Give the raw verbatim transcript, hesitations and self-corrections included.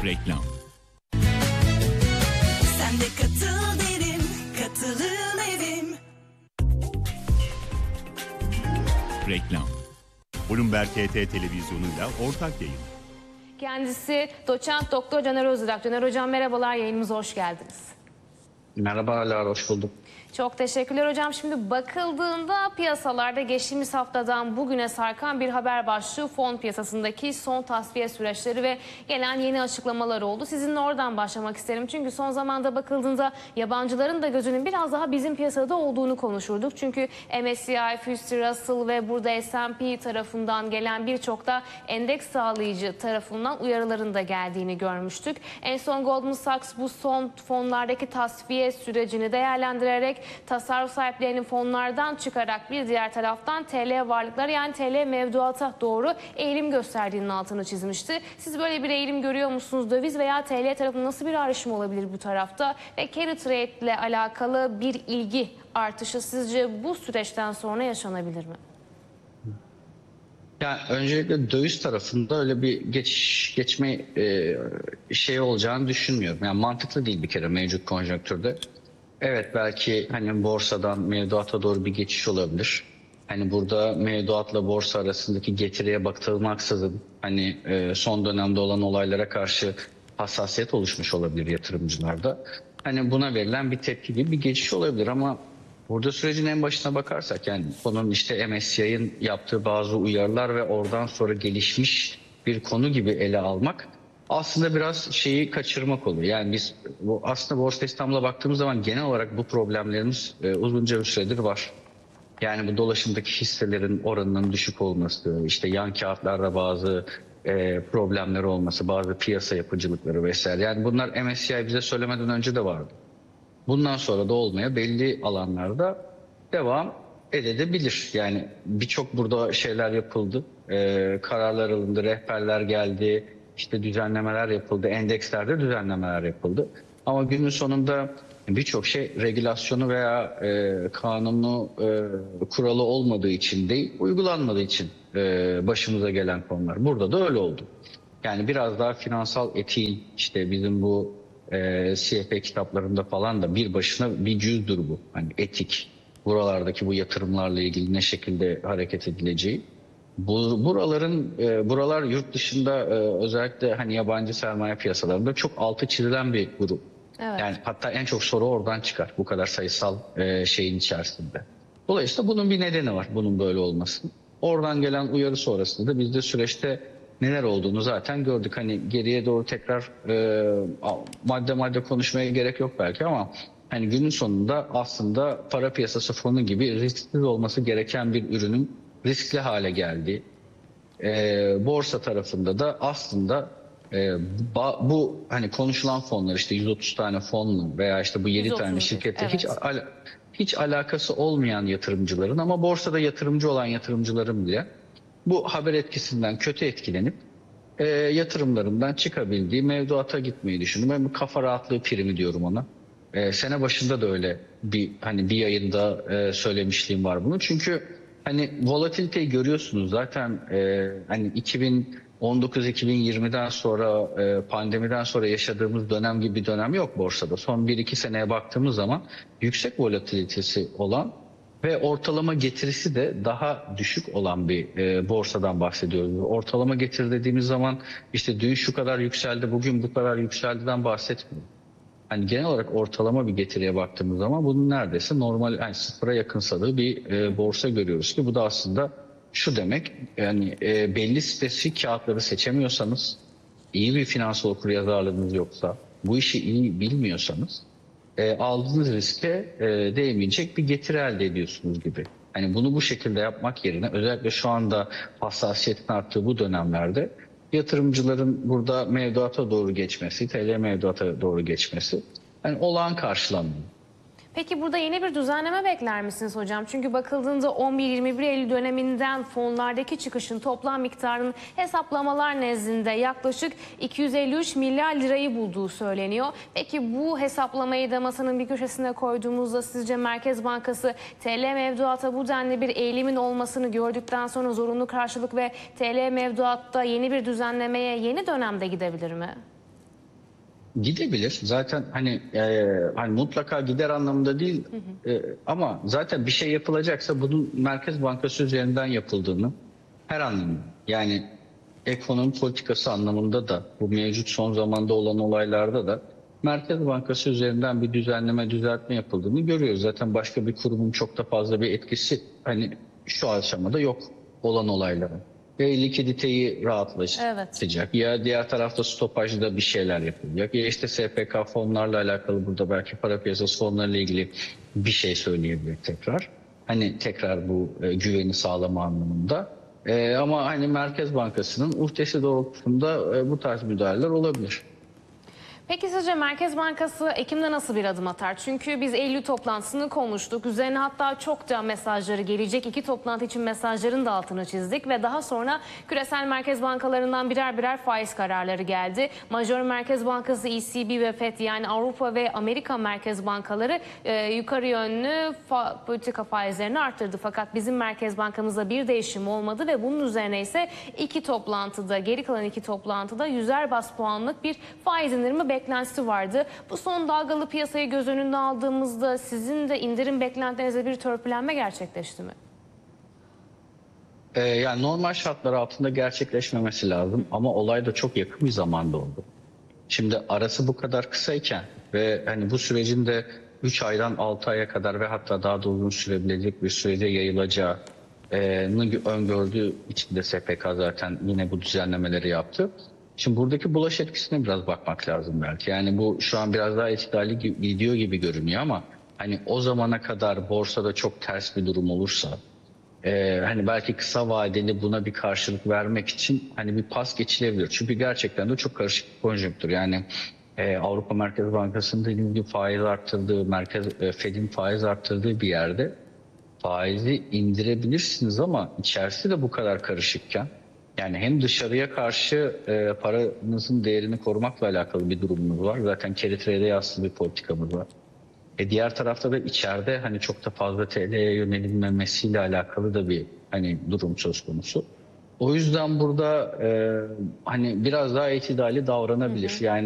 Reklam. Sen de katıl derim, katılım evim. Reklam. Bloomberg T T televizyonuyla ortak yayın. Kendisi doçent doktor Caner Özdilak. Caner Hocam merhabalar, yayınımıza hoş geldiniz. Merhaba Alar, hoş bulduk. Çok teşekkürler hocam. Şimdi bakıldığında piyasalarda geçtiğimiz haftadan bugüne sarkan bir haber başlığı fon piyasasındaki son tasfiye süreçleri ve gelen yeni açıklamalar oldu. Sizinle oradan başlamak isterim. Çünkü son zamanda bakıldığında yabancıların da gözünün biraz daha bizim piyasada olduğunu konuşurduk. Çünkü M S C I, F T S E Russell ve burada S and P tarafından gelen birçok da endeks sağlayıcı tarafından uyarıların da geldiğini görmüştük. En son Goldman Sachs bu son fonlardaki tasfiye sürecini değerlendirerek tasarruf sahiplerinin fonlardan çıkarak bir diğer taraftan T L varlıkları yani T L mevduata doğru eğilim gösterdiğinin altını çizmişti. Siz böyle bir eğilim görüyor musunuz? Döviz veya T L tarafında nasıl bir ayrışma olabilir bu tarafta? Ve carry trade ile alakalı bir ilgi artışı sizce bu süreçten sonra yaşanabilir mi? Yani öncelikle döviz tarafında öyle bir geçiş geçme e, şey olacağını düşünmüyorum. Yani mantıklı değil bir kere mevcut konjonktürde. Evet, belki hani borsadan mevduata doğru bir geçiş olabilir. Hani burada mevduatla borsa arasındaki getiriye bakılmaksızın hani e, son dönemde olan olaylara karşı hassasiyet oluşmuş olabilir yatırımcılarda. Hani buna verilen bir tepki gibi bir geçiş olabilir ama burada sürecin en başına bakarsak yani konunun işte M S C I'nin yaptığı bazı uyarılar ve oradan sonra gelişmiş bir konu gibi ele almak aslında biraz şeyi kaçırmak oluyor. Yani biz bu aslında Borsa İstanbul'a baktığımız zaman genel olarak bu problemlerimiz e, uzunca bir süredir var. Yani bu dolaşımdaki hisselerin oranının düşük olması, işte yan kağıtlarda bazı e, problemler olması, bazı piyasa yapıcılıkları vesaire. Yani bunlar M S C I bize söylemeden önce de vardı. Bundan sonra da olmaya belli alanlarda devam edebilir. Yani birçok burada şeyler yapıldı, e, kararlar alındı, rehberler geldi. İşte düzenlemeler yapıldı, endekslerde düzenlemeler yapıldı. Ama günün sonunda birçok şey regülasyonu veya e, kanunu e, kuralı olmadığı için değil, uygulanmadığı için e, başımıza gelen konular. Burada da öyle oldu. Yani biraz daha finansal etiğin işte bizim bu e, C F A kitaplarında falan da bir başına bir cüzdür bu. Hani etik, buralardaki bu yatırımlarla ilgili ne şekilde hareket edileceği. Bu, buraların e, buralar yurt dışında e, özellikle hani yabancı sermaye piyasalarında çok altı çizilen bir grup. Evet. Yani hatta en çok soru oradan çıkar bu kadar sayısal e, şeyin içerisinde. Dolayısıyla bunun bir nedeni var bunun böyle olmasının. Oradan gelen uyarı sonrasında da biz de süreçte neler olduğunu zaten gördük. Hani geriye doğru tekrar e, madde madde konuşmaya gerek yok belki ama hani günün sonunda aslında para piyasası fonu gibi risksiz olması gereken bir ürünün riskli hale geldi. Ee, borsa tarafında da aslında e, ba, bu hani konuşulan fonlar işte yüz otuz tane fonlu veya işte bu yedi tane şirkette evet. hiç al, hiç alakası olmayan yatırımcıların ama borsada yatırımcı olan yatırımcıların bile bu haber etkisinden kötü etkilenip e, yatırımlarından çıkabildiği mevduata gitmeyi düşündüm. Ben bu kafa rahatlığı primi diyorum ona. E, sene başında da öyle bir hani bir yayında e, söylemişliğim var bunu. Çünkü hani volatiliteyi görüyorsunuz zaten e, hani iki bin on dokuz iki bin yirmiden sonra e, pandemiden sonra yaşadığımız dönem gibi bir dönem yok borsada. Son bir iki seneye baktığımız zaman yüksek volatilitesi olan ve ortalama getirisi de daha düşük olan bir e, borsadan bahsediyoruz. Ortalama getiri dediğimiz zaman işte dün şu kadar yükseldi, bugün bu kadar yükseldiden bahsetmiyoruz. Hani genel olarak ortalama bir getiriye baktığımız zaman bunun neredeyse normal yani sıfıra yakınsadığı bir e, borsa görüyoruz ki bu da aslında şu demek yani e, belli spesifik kağıtları seçemiyorsanız, iyi bir finansal okuryazarlığınız yoksa, bu işi iyi bilmiyorsanız e, aldığınız riske e, değmeyecek bir getiri elde ediyorsunuz gibi. Hani bunu bu şekilde yapmak yerine özellikle şu anda hassasiyetin arttığı bu dönemlerde yatırımcıların burada mevduata doğru geçmesi, T L mevduata doğru geçmesi yani olağan karşılanmıyor. Peki burada yeni bir düzenleme bekler misiniz hocam? Çünkü bakıldığında on bir yirmi bir Eylül döneminden fonlardaki çıkışın toplam miktarının hesaplamalar nezdinde yaklaşık iki yüz elli üç milyar lirayı bulduğu söyleniyor. Peki bu hesaplamayı da masanın bir köşesine koyduğumuzda sizce Merkez Bankası T L mevduata bu denli bir eğilimin olmasını gördükten sonra zorunlu karşılık ve T L mevduatta yeni bir düzenlemeye yeni dönemde gidebilir mi? Gidebilir. Zaten hani e, hani mutlaka gider anlamında değil e, ama zaten bir şey yapılacaksa bunun Merkez Bankası üzerinden yapıldığını her anlamda, yani ekonomi politikası anlamında da bu mevcut son zamanda olan olaylarda da Merkez Bankası üzerinden bir düzenleme düzeltme yapıldığını görüyoruz. Zaten başka bir kurumun çok da fazla bir etkisi hani şu aşamada yok olan olayların. Ya likiditeyi rahatlatacak, Evet. ya diğer tarafta stopajda bir şeyler yapılacak, ya işte S P K fonlarla alakalı burada belki para piyasası fonlarıyla ilgili bir şey söyleyebilir tekrar. Hani tekrar bu e, güveni sağlama anlamında. E, ama hani Merkez Bankası'nın uhdesi doğrultusunda e, bu tarz müdahaleler olabilir. Peki sizce Merkez Bankası Ekim'de nasıl bir adım atar? Çünkü biz Eylül toplantısını konuştuk. Üzerine hatta çokça mesajları gelecek. İki toplantı için mesajların da altını çizdik. Ve daha sonra küresel merkez bankalarından birer birer faiz kararları geldi. Major Merkez Bankası E C B ve Fed, yani Avrupa ve Amerika Merkez Bankaları e, yukarı yönlü fa politika faizlerini arttırdı. Fakat bizim Merkez Bankamızda bir değişim olmadı ve bunun üzerine ise iki toplantıda, geri kalan iki toplantıda yüzer bas puanlık bir faiz indirimi beklentisi vardı. Bu son dalgalı piyasayı göz önünde aldığımızda sizin de indirim beklentinizde bir törpülenme gerçekleşti mi? Ee, yani normal şartlar altında gerçekleşmemesi lazım ama olay da çok yakın bir zamanda oldu. Şimdi arası bu kadar kısayken ve hani bu sürecin de üç aydan altı aya kadar ve hatta daha da uzun sürebilecek bir sürece yayılacağını öngördüğü için de S P K zaten yine bu düzenlemeleri yaptı. Şimdi buradaki bulaş etkisine biraz bakmak lazım belki. Yani bu şu an biraz daha etkilerli gidiyor gibi görünüyor ama hani o zamana kadar borsada çok ters bir durum olursa e, hani belki kısa vadeli buna bir karşılık vermek için hani bir pas geçilebilir. Çünkü gerçekten de çok karışık bir konjonktür. Yani e, Avrupa Merkez Bankası'nın dediğim gibi faiz arttırdığı, Merkez e, Fed'in faiz arttırdığı bir yerde faizi indirebilirsiniz ama içerisi de bu kadar karışıkken, yani hem dışarıya karşı e, paranızın değerini korumakla alakalı bir durumunuz var. Zaten carry trade'e yaslı bir politikamız var. E diğer tarafta da içeride hani çok da fazla T L'ye yönelilmemesiyle alakalı da bir hani durum söz konusu. O yüzden burada e, hani biraz daha itidali davranabilir. Yani